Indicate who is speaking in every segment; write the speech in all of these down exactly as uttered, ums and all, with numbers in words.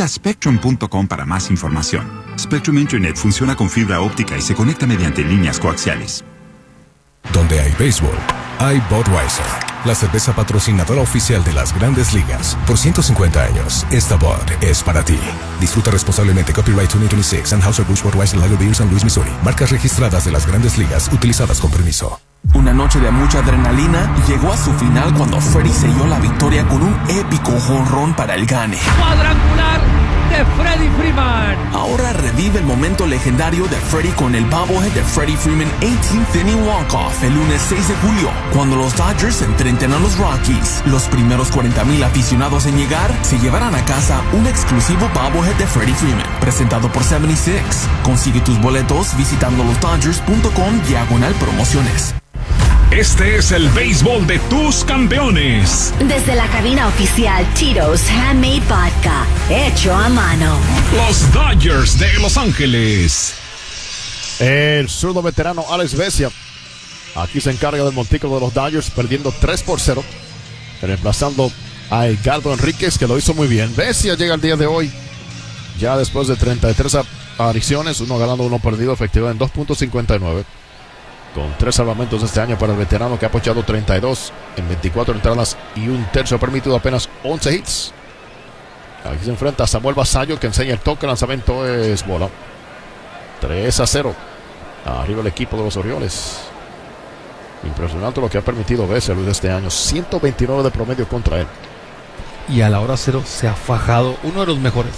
Speaker 1: Visita spectrum punto com para más información. Spectrum Internet funciona con fibra óptica y se conecta mediante líneas coaxiales.
Speaker 2: Donde hay béisbol, hay Budweiser, la cerveza patrocinadora oficial de las Grandes Ligas. Por ciento cincuenta años, esta Bud es para ti. Disfruta responsablemente. Copyright dos mil veintiséis, Anheuser-Busch Budweiser Lager Beer, San Luis, Missouri. Marcas registradas de las Grandes Ligas, utilizadas con permiso.
Speaker 3: Una noche de mucha adrenalina llegó a su final cuando Freddie selló la victoria con un épico jonrón para el gane.
Speaker 4: Cuadrangular de Freddie Freeman.
Speaker 3: Ahora revive el momento legendario de Freddie con el bobblehead de Freddie Freeman eighteenth Inning Walk-Off el lunes seis de julio, cuando los Dodgers se enfrenten a los Rockies. Los primeros cuarenta mil aficionados en llegar se llevarán a casa un exclusivo bobblehead de Freddie Freeman, presentado por setenta y seis. Consigue tus boletos visitando los dodgers punto com diagonal promociones.
Speaker 5: Este es el béisbol de tus campeones.
Speaker 6: Desde la cabina oficial Tito's Handmade Vodka, hecho a mano.
Speaker 5: Los Dodgers de Los Ángeles.
Speaker 7: El zurdo veterano Alex Vesia aquí se encarga del montículo de los Dodgers, perdiendo tres por cero, reemplazando a Edgardo Enríquez, que lo hizo muy bien. Vesia llega el día de hoy ya después de treinta y tres apariciones, uno ganando, uno perdido, efectivo en dos punto cincuenta y nueve, con tres salvamentos este año para el veterano, que ha apoyado treinta y dos en veinticuatro entradas y un tercio, ha permitido apenas once hits. Aquí se enfrenta a Samuel Basallo, que enseña el toque, el lanzamiento es bola. tres a cero arriba el equipo de los Orioles. Impresionante lo que ha permitido Vesia Luis este año, ciento veintinueve de promedio contra él.
Speaker 4: Y a la hora cero se ha fajado, uno de los mejores.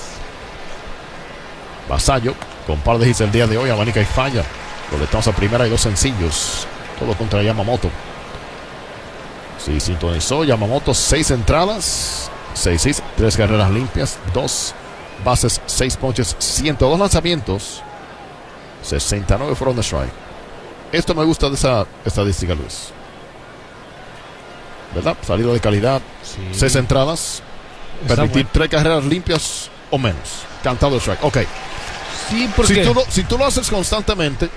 Speaker 7: Basallo con par de hits el día de hoy, abanica y falla. Boletazos a primera y dos sencillos. Todo contra Yamamoto. Sí, sintonizó Yamamoto. Seis entradas, seis hits, tres carreras limpias, dos bases, seis ponches, ciento dos lanzamientos, sesenta y nueve fueron de strike. Esto me gusta de esa estadística, Luis. ¿Verdad? Salido de calidad, sí. Seis entradas, está permitir bueno. Tres carreras limpias o menos. Cantado de strike. Ok.
Speaker 4: Sí, porque
Speaker 7: si tú, lo, si tú lo haces constantemente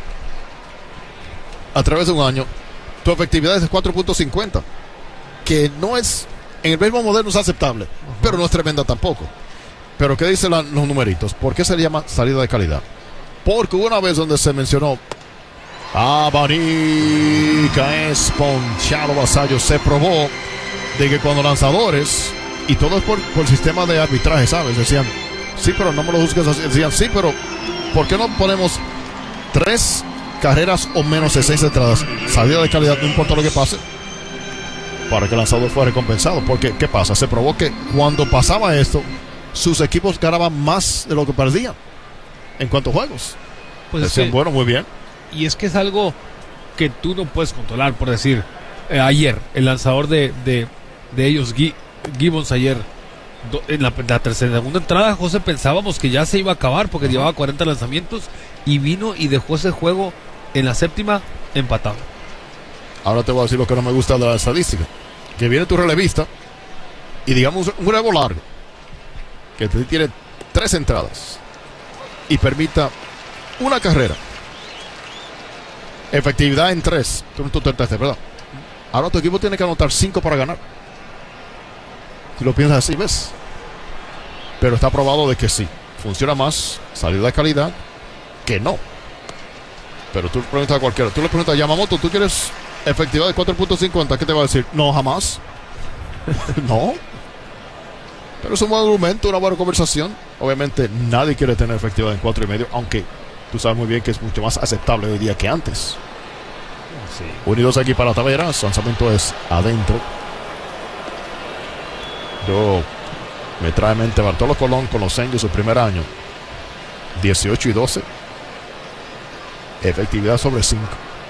Speaker 7: a través de un año, tu efectividad es de cuatro punto cincuenta, que no es, en el béisbol moderno es aceptable, uh-huh. Pero no es tremenda tampoco. Pero ¿qué dicen la, los numeritos? ¿Por qué se le llama salida de calidad? Porque hubo una vez donde se mencionó abanica es ponchado Basallo. Se probó de que cuando lanzadores, y todo es por, por el sistema de arbitraje, ¿sabes? Decían, sí, pero no me lo juzgues así. Decían, sí, pero ¿por qué no ponemos tres carreras o menos de seis entradas? Salida de calidad, no importa lo que pase, para que el lanzador fuera recompensado. Porque, ¿qué pasa? Se probó que cuando pasaba esto, sus equipos ganaban más de lo que perdían en cuanto a juegos. Pues decían, es que, bueno, muy bien.
Speaker 4: Y es que es algo que tú no puedes controlar. Por decir, eh, ayer, el lanzador de, de, de ellos, Gibbons, ayer, en la, la tercera segunda entrada, José, pensábamos que ya se iba a acabar porque uh-huh. llevaba cuarenta lanzamientos y vino y dejó ese juego en la séptima empatado.
Speaker 7: Ahora te voy a decir lo que no me gusta de la estadística, que viene tu relevista y digamos un relevo largo que te tiene tres entradas y permita una carrera, efectividad en tres, tú no trataste, ¿verdad? Ahora tu equipo tiene que anotar cinco para ganar. Si lo piensas así, ¿ves? Pero está probado de que sí, funciona más salida de calidad que no. Pero tú le preguntas a cualquiera, tú le preguntas a Yamamoto, ¿tú quieres efectividad de cuatro punto cincuenta? ¿Qué te va a decir? No, jamás. No. Pero es un buen argumento, una buena conversación. Obviamente nadie quiere tener efectividad en cuatro y medio, aunque tú sabes muy bien que es mucho más aceptable hoy día que antes. Sí. Unidos aquí para Taveras, lanzamiento es adentro. Yo me trae a mente Bartolo Colón con los Angels su primer año, dieciocho y doce, efectividad sobre cinco.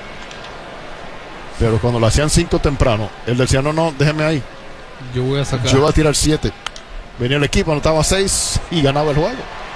Speaker 7: Pero cuando lo hacían cinco temprano, él decía, no, no, déjeme ahí,
Speaker 4: yo voy a sacar,
Speaker 7: yo voy a tirar siete. Venía el equipo, anotaba seis y ganaba el juego.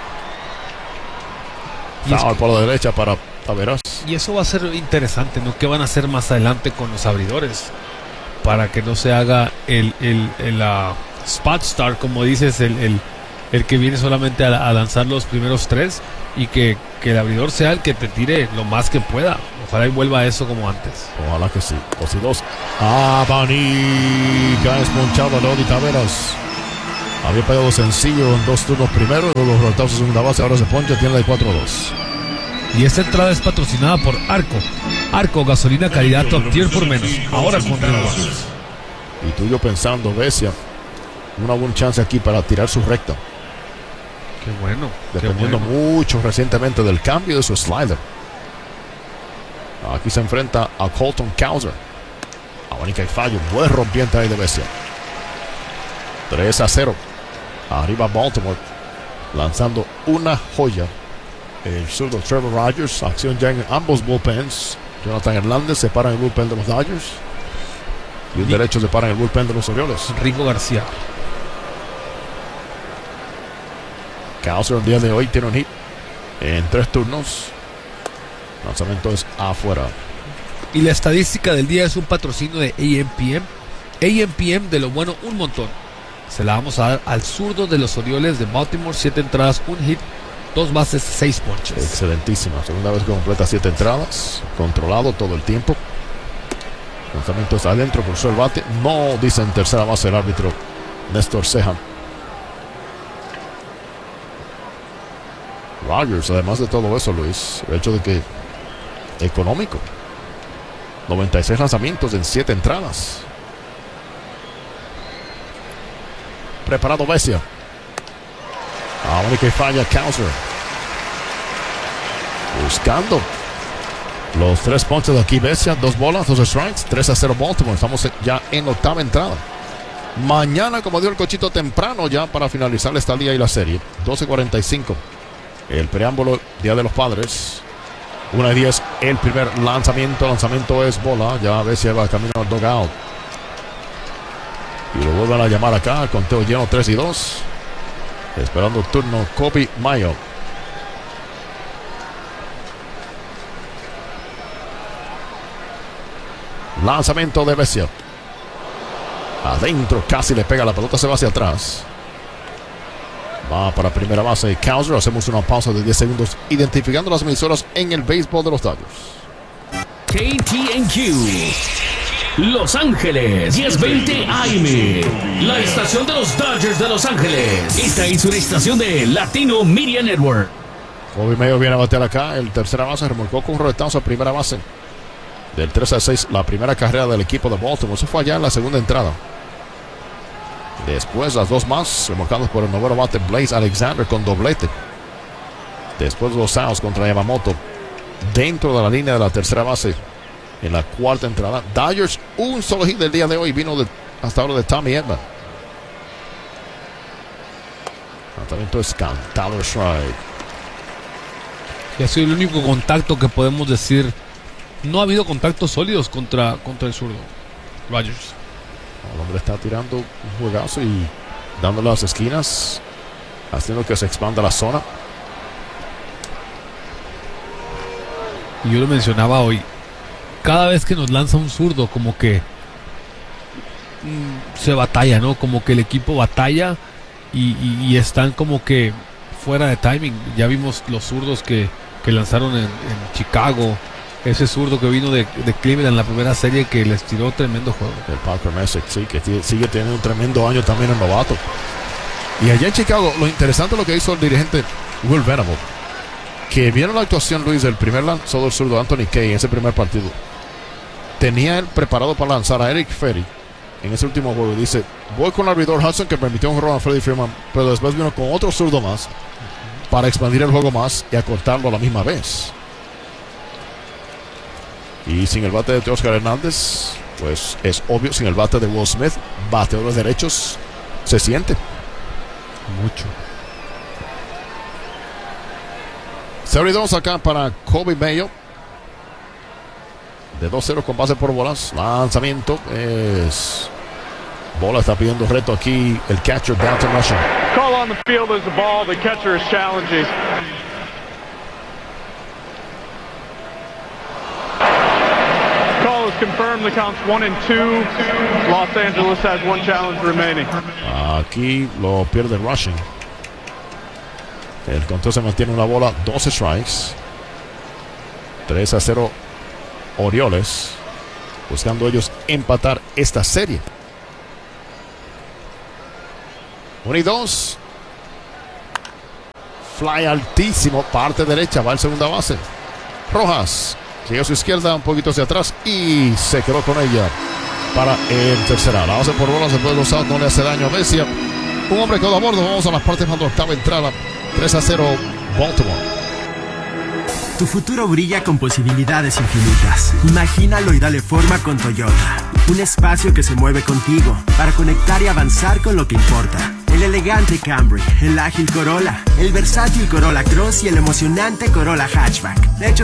Speaker 7: Estaba es que, por la derecha para Taveras.
Speaker 4: Y eso va a ser interesante, ¿no? ¿Qué van a hacer más adelante con los abridores? Para que no se haga el, el, el uh, spot start, como dices, el, el, el que viene solamente a, a lanzar los primeros tres, y que, que el abridor sea el que te tire lo más que pueda. Ojalá y vuelva a eso como antes.
Speaker 7: Ojalá que sí. Dos y dos. Abanica es ponchado a Lodi Taveras. Había pegado sencillo en dos turnos primero, los resultados de segunda base, ahora se poncha, tiene la de cuatro a dos.
Speaker 4: Y esta entrada es patrocinada por Arco. Arco, gasolina calidad top tier por menos. Ahora con renovables.
Speaker 7: Y tú y yo pensando, Vesia, una buena chance aquí para tirar su recta.
Speaker 4: Qué bueno.
Speaker 7: Dependiendo
Speaker 4: qué bueno.
Speaker 7: mucho recientemente del cambio de su slider. Aquí se enfrenta a Colton Cowser. Abanica y fallo. Buen rompiente ahí de Vesia. tres a cero. Arriba Baltimore. Lanzando una joya. El zurdo Trevor Rogers. Acción ya en ambos bullpens. Jonathan Hernández se para en el bullpen de los Dodgers. Y el derecho se para en el bullpen de los Orioles.
Speaker 4: Rico García.
Speaker 7: Cowser el día de hoy tiene un hit en tres turnos. Lanzamiento es afuera.
Speaker 4: Y la estadística del día es un patrocinio de A M P M. A M P M de lo bueno un montón. Se la vamos a dar al zurdo de los Orioles de Baltimore. Siete entradas, un hit, dos bases, seis ponches.
Speaker 7: Excelentísima. Segunda vez que completa siete entradas. Controlado todo el tiempo. Lanzamiento es adentro, cruzó el bate. No, dice en tercera base el árbitro Néstor Ceja. Rogers, además de todo eso, Luis, el hecho de que económico. noventa y seis lanzamientos en siete entradas. Preparado Vesia. Ahora que falla Cowser. Buscando los tres ponches de aquí Vesia. Dos bolas, dos strikes. tres a cero Baltimore. Estamos ya en octava entrada. Mañana, como dio el cochito temprano ya para finalizar esta día y la serie. doce cuarenta y cinco. El preámbulo, Día de los Padres. una y diez, el primer lanzamiento. Lanzamiento es bola. Ya Vesia va camino al dugout. Y lo vuelven a llamar acá. Conteo lleno tres y dos. Esperando el turno Kobe Mayo. Lanzamiento de Vesia. Adentro casi le pega. La pelota se va hacia atrás. Va para primera base Cowser. Hacemos una pausa de diez segundos identificando las emisoras en el béisbol de los Dodgers.
Speaker 8: K T N Q Los Ángeles diez veinte A M, la estación de los Dodgers de Los Ángeles. Esta es una estación de Latino Media Network.
Speaker 7: Kobe Mayo viene a batear acá. El tercera base remolcó con un roletazo a primera base. Del tres a seis, la primera carrera del equipo de Baltimore. Se fue allá en la segunda entrada. Después las dos más, remolcados por el noveno bate Blaze Alexander con doblete. Después los outs contra Yamamoto. Dentro de la línea de la tercera base. En la cuarta entrada. Dodgers, un solo hit del día de hoy. Vino de, hasta ahora de Tommy Edman. Lanzamiento es cantado strike.
Speaker 4: Y ha sido el único contacto que podemos decir. No ha habido contactos sólidos contra, contra el zurdo Rogers.
Speaker 7: El hombre está tirando un juegazo y dándole a las esquinas, haciendo que se expanda la zona.
Speaker 4: Y yo lo mencionaba hoy. Cada vez que nos lanza un zurdo, como que mmm, se batalla, ¿no? Como que el equipo batalla y, y, y están como que fuera de timing. Ya vimos los zurdos que, que lanzaron en, en Chicago. Ese zurdo que vino de, de Cleveland en la primera serie que les tiró tremendo juego.
Speaker 7: El Parker Messick, sí, que t- sigue teniendo un tremendo año también en novato. Y allá en Chicago, lo interesante es lo que hizo el dirigente Will Venable, que vieron la actuación, Luis, del primer lanzador zurdo Anthony Kay en ese primer partido. Tenía él preparado para lanzar a Eric Ferry en ese último juego. Y dice, voy con el abridor Hudson, que permitió un error a Freddie Freeman, pero después vino con otro zurdo más para expandir el juego más y acortarlo a la misma vez. Y sin el bate de Oscar Hernández, pues es obvio, sin el bate de Will Smith, bateadores derechos, se siente.
Speaker 4: Mucho.
Speaker 7: Se abre dos acá para Kobe Mayo. De dos cero con base por bolas. Lanzamiento es bola. Está pidiendo reto aquí el catcher Dalton Rushing.
Speaker 9: Call on the field is the ball. The catcher is challenging. Call is confirmed. The count's one and two. Los Angeles has one challenge remaining.
Speaker 7: Aquí lo pierde Rushing. El conteo se mantiene una bola, doce strikes. tres a cero Orioles, buscando ellos empatar esta serie. uno y dos. Fly altísimo, parte derecha, va en segunda base. Rojas sigue a su izquierda, un poquito hacia atrás y se quedó con ella para el tercera. La base por bola se puede gozar, no le hace daño a Vesia. Un hombre quedó a bordo. Vamos a las partes cuando octava entrada. tres a cero Baltimore.
Speaker 10: Tu futuro brilla con posibilidades infinitas. Imagínalo y dale forma con Toyota. Un espacio que se mueve contigo para conectar y avanzar con lo que importa. El elegante Camry, el ágil Corolla, el versátil Corolla Cross y el emocionante Corolla Hatchback. De hecho,